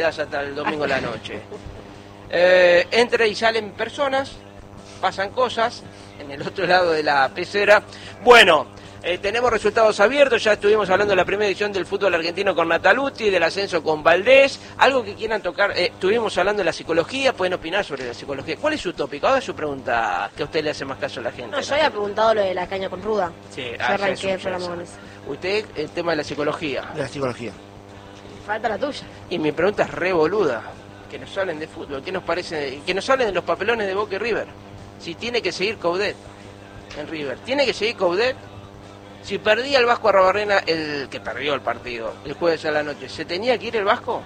das hasta el domingo a la noche. Entra y salen personas, pasan cosas en el otro lado de la pecera. Bueno, tenemos resultados abiertos, ya estuvimos hablando de la primera edición del fútbol argentino con Nataluti, del ascenso con Valdés, algo que quieran tocar, estuvimos hablando de la psicología, pueden opinar sobre la psicología. ¿Cuál es su tópico? Haga su pregunta, que a usted le hace más caso a la gente. No, yo había preguntado lo de la caña con ruda. Sí, yo arranqué el programa con eso. Usted, el tema de la psicología. De la psicología. Falta la tuya. Y mi pregunta es re boluda, que nos hablen de fútbol, ¿qué nos parece? Que nos hablen de los papelones de Boca y River. Si tiene que seguir Coudet en River, tiene que seguir Coudet. Si perdía el Vasco Arrobarrena, el que perdió el partido el jueves a la noche, ¿se tenía que ir el Vasco?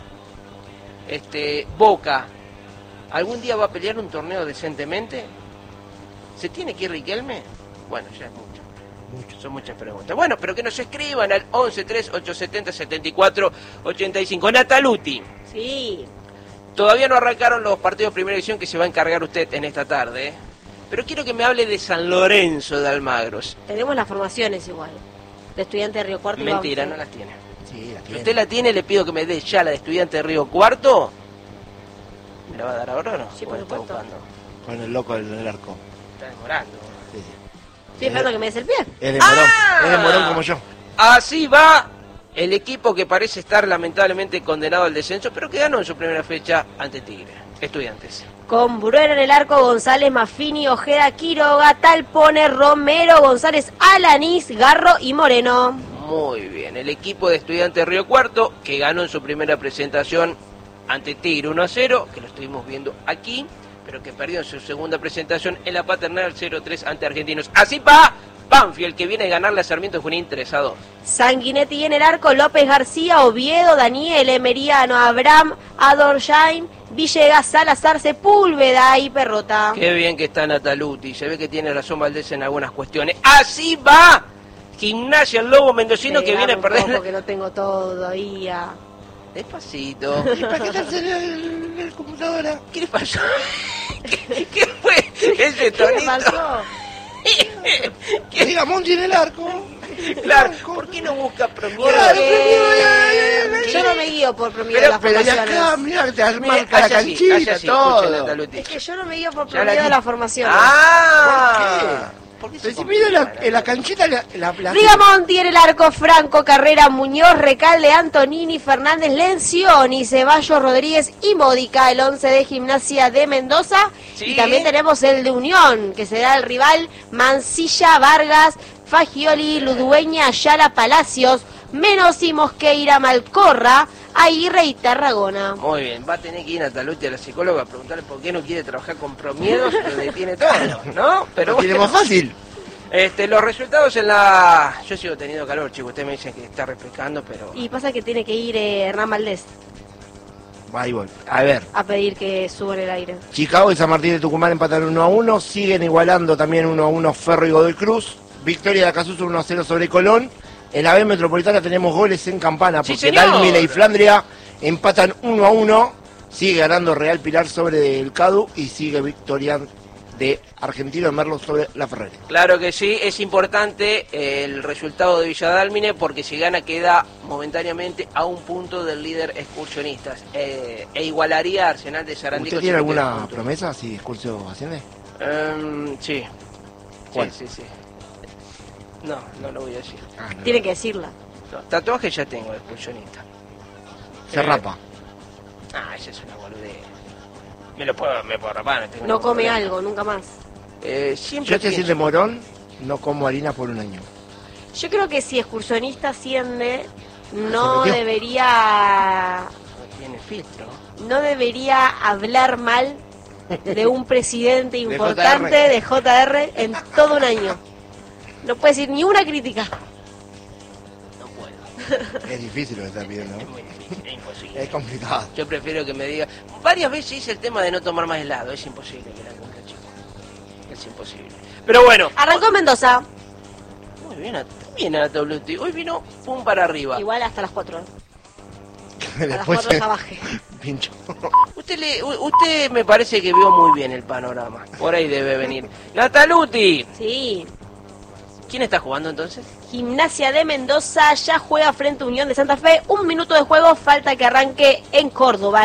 Boca, ¿algún día va a pelear un torneo decentemente? ¿Se tiene que ir Riquelme? Bueno, ya es mucho. Son muchas preguntas. Bueno, pero que nos escriban al 11-3-870-74-85. Nataluti. Sí. Todavía no arrancaron los partidos de primera división que se va a encargar usted en esta tarde, Pero quiero que me hable de San Lorenzo de Almagros. Tenemos las formaciones igual. De Estudiante de Río Cuarto. Mentira, no las tiene. Sí, la Si tiene. usted la tiene, le pido que me dé ya la de Estudiante de Río Cuarto. ¿Me la va a dar ahora o no? Sí, ¿O por la está supuesto. buscando? Con el loco del arco. Está demorando. Sí, sí. Estoy esperando que me des el pie. Es de morón. ¡Ah! Es de morón como yo. Así va el equipo que parece estar lamentablemente condenado al descenso, pero que ganó en su primera fecha ante Tigre. Estudiantes. Con Bruera en el arco, González, Maffini, Ojeda, Quiroga, Talpone, Romero, González, Alanís, Garro y Moreno. Muy bien. El equipo de Estudiantes de Río Cuarto, que ganó en su primera presentación ante Tigre 1-0, que lo estuvimos viendo aquí, pero que perdió en su segunda presentación en la Paternal 0-3 ante Argentinos. Así va Banfield, que viene a ganarle a Sarmiento Junín 3-2. Sanguinetti en el arco, López García, Oviedo, Daniel, Emeriano, Abraham, Adorjain, Villegas, Salazar, Sepúlveda y Perrota. Qué bien que está Nataluti, se ve que tiene razón Valdés en algunas cuestiones. Así va Gimnasia, el Lobo Mendocino, que viene a perder. Porque no tengo todavía. Despacito. ¿Y para qué te salió el computadora? ¿Qué le pasó? ¿Qué fue ese ¿Qué me tonito? pasó? Que diga Monti en el arco. Claro, ¿por qué no busca promedio? Claro, Yo no me guío por promedio de las Pero ya formaciones. acá, mirá, te Mira, marca la hace así, canchita, hace así, todo. escucha, Nataluti. Es que yo no me guío por Ya la promedio de di. las formaciones. ¡Ah! ¿Por qué se Pero si complica mira la en la canchita la Rigamonti en el arco, Franco, Carrera, Muñoz, Recalde, Antonini, Fernández, Lencioni, Ceballos, Rodríguez y Módica, el 11 de Gimnasia de Mendoza. Sí. Y también tenemos el de Unión, que será el rival Mancilla, Vargas, Fagioli, Ludueña, Ayala, Palacios, Menossi, Mosqueira, Malcorra, Aguirre y Tarragona. Muy bien, va a tener que ir Nataluti a la psicóloga a preguntarle por qué no quiere trabajar con promiedos, donde tiene todo, ¿no? Pero lo tiene más fácil. los resultados en la... Yo sigo teniendo calor, chicos, usted me dice que está refrescando, pero... Y pasa que tiene que ir Hernán Valdés Ahí voy. A ver. a pedir que suban el aire. Chicago y San Martín de Tucumán empataron 1-1. Siguen igualando también 1-1 Ferro y Godoy Cruz. Victoria de Acasuso 1-0 sobre Colón. En la B Metropolitana tenemos goles en campana, Sí, porque señor. Dálmine y Flandria empatan 1-1. Sigue ganando Real Pilar sobre el Cadu y sigue victoria de Argentino de Merlo sobre la Ferrera. Claro que sí, es importante el resultado de Villadálmine porque si gana queda momentáneamente a un punto del líder excursionistas e igualaría a Arsenal de Sarandí. ¿Usted tiene alguna promesa si Excursio asciende? Sí. ¿Cuál? Sí. No, no lo voy a decir. No. Tiene que decirla. No, tatuaje ya tengo de excursionista. Se rapa. Esa es una boludez. Me puedo rapar, no tengo No ningún come problema. algo, nunca más. Siempre Yo te pienso- siento de morón, no como harina por un año. Yo creo que si excursionista asciende, ¿Se no metió? debería, No tiene filtro. no debería hablar mal de un presidente De importante JR. de JR en todo un año. No puede decir ni una crítica. No puedo. Es difícil lo que está pidiendo, Es ¿no? muy difícil, es imposible. Es complicado. Yo prefiero que me diga... Varias veces hice el tema de no tomar más helado. Es imposible que la cumpla, chico. Es imposible. Pero bueno. Arrancó Mendoza, Muy bien, bien Nataluti. Hoy vino pum para arriba. igual hasta las 4. A las Después 4 ya bajé. pincho. Usted me parece que vio muy bien el panorama. Por ahí debe venir. Nataluti. Sí. ¿Quién está jugando entonces? Gimnasia de Mendoza ya juega frente a Unión de Santa Fe. 1 minuto de juego, falta que arranque en Córdoba.